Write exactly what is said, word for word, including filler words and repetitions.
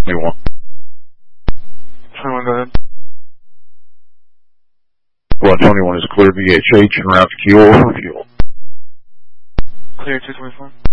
twenty-one. twenty-one, go ahead. Well, twenty-one is clear V H H and route to Q O for fuel. Clear two twenty-four.